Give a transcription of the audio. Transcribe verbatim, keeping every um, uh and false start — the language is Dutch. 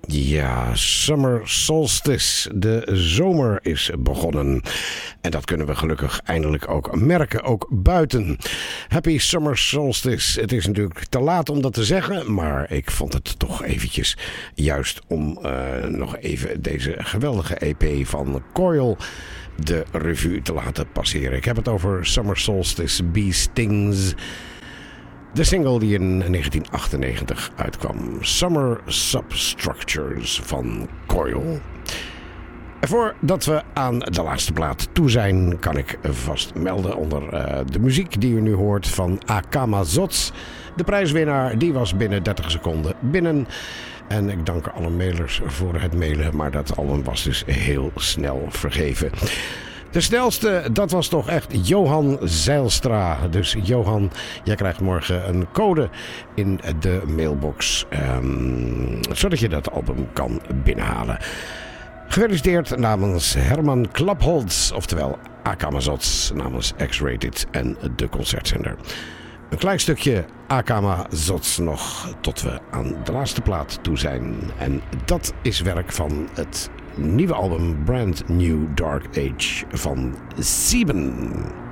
Ja, Summer Solstice. De zomer is begonnen. En dat kunnen we gelukkig eindelijk ook merken, ook buiten. Happy Summer Solstice. Het is natuurlijk te laat om dat te zeggen, maar ik vond het toch eventjes juist om uh, nog even deze geweldige E P van Coil de revue te laten passeren. Ik heb het over Summer Solstice Bee Stings. De single die in negentien achtennegentig uitkwam. Summer Substructures van Coil. Voordat we aan de laatste plaat toe zijn, kan ik vast melden onder uh, de muziek die u nu hoort van Akama Zots. De prijswinnaar, die was binnen dertig seconden binnen. En ik dank alle mailers voor het mailen, maar dat album was dus heel snel vergeven. De snelste, dat was toch echt Johan Zijlstra. Dus Johan, jij krijgt morgen een code in de mailbox. Um, zodat je dat album kan binnenhalen. Gefeliciteerd namens Herman Klapholz, oftewel Akama Zots, namens X-Rated en de Concertzender. Een klein stukje Akama Zots nog, tot we aan de laatste plaat toe zijn. En dat is werk van het nieuwe album Brand New Dark Age van Sieben.